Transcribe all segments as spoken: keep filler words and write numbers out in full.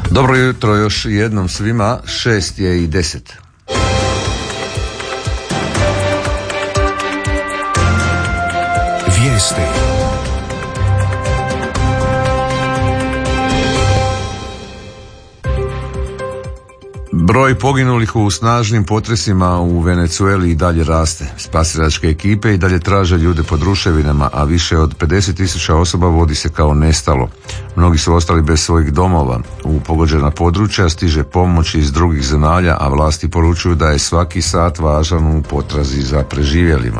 Dobro jutro još jednom svima, šest je i deset. Vijesti. Broj poginulih u snažnim potresima u Venezueli i dalje raste. Spasilačke ekipe i dalje traže ljude pod ruševinama, a više od pedeset tisuća osoba vodi se kao nestalo. Mnogi su ostali bez svojih domova. U pogođena područja stiže pomoć iz drugih zemalja, a vlasti poručuju da je svaki sat važan u potrazi za preživjelima.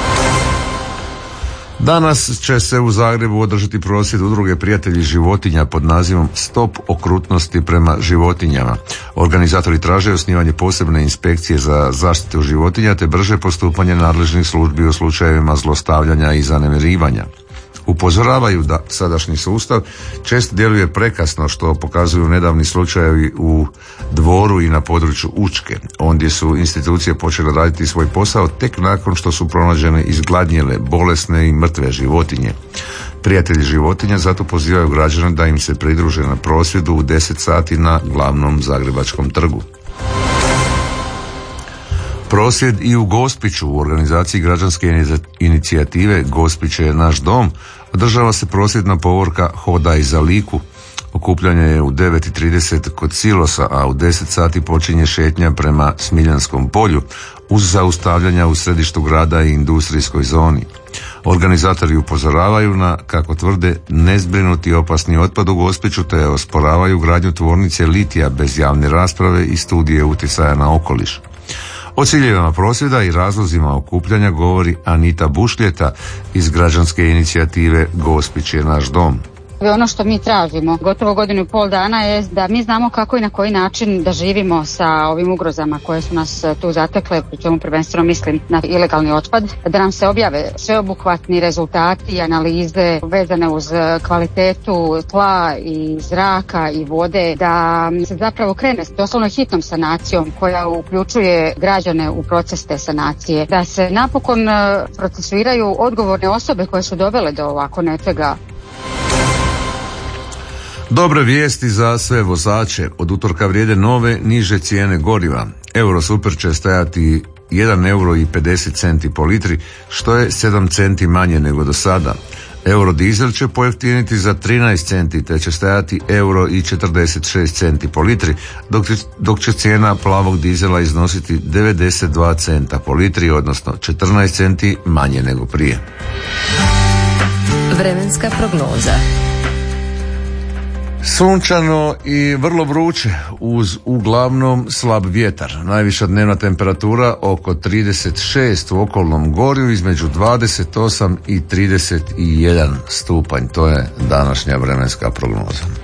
Danas će se u Zagrebu održati prosvjed udruge Prijatelji životinja pod nazivom Stop okrutnosti prema životinjama. Organizatori traže osnivanje posebne inspekcije za zaštitu životinja te brže postupanje nadležnih službi u slučajevima zlostavljanja i zanemarivanja. Upozoravaju da sadašnji sustav često djeluje prekasno, što pokazuju nedavni slučajevi u Dvoru i na području Učke. Ondje su institucije počele raditi svoj posao tek nakon što su pronađene izgladnjele, bolesne i mrtve životinje. Prijatelji životinja zato pozivaju građane da im se pridruže na prosvjedu u deset sati na glavnom zagrebačkom trgu. Prosvjed i u Gospiću u organizaciji građanske inicijative Gospić je naš dom održava se prosvjedna povorka Hodaj za Liku. Okupljanje je u devet i trideset kod silosa, a u deset sati počinje šetnja prema Smiljanskom polju uz zaustavljanja u središtu grada i industrijskoj zoni. Organizatori upozoravaju na, kako tvrde, nezbrinuti opasni otpad u Gospiću te osporavaju gradnju tvornice litija bez javne rasprave i studije utjecaja na okoliš. O ciljevima prosvjeda i razlozima okupljanja govori Anita Bušljeta iz građanske inicijative Gospić je naš dom. Ono što mi tražimo gotovo godinu i pol dana je da mi znamo kako i na koji način da živimo sa ovim ugrozama koje su nas tu zatekle, pri čemu prvenstveno mislim na ilegalni otpad, da nam se objave sveobuhvatni rezultati i analize vezane uz kvalitetu tla i zraka i vode, da se zapravo krene s doslovno hitnom sanacijom koja uključuje građane u proces te sanacije, da se napokon procesuiraju odgovorne osobe koje su dovele do ovako nečega. Dobre vijesti za sve vozače. Od utorka vrijede nove, niže cijene goriva. Euro Super će stajati jedan euro i pedeset centi po litri, što je sedam centi manje nego do sada. Euro dizel će pojeftiniti za trinaest centi, te će stajati euro i četrdeset šest centi po litri, dok će, dok će cijena plavog dizela iznositi devedeset dva centa po litri, odnosno četrnaest centi manje nego prije. Vremenska prognoza. Sunčano i vrlo vruće uz uglavnom slab vjetar. Najviša dnevna temperatura oko trideset šest u okolnom gorju, između dvadeset osam i trideset jedan stupanj. To je današnja vremenska prognoza.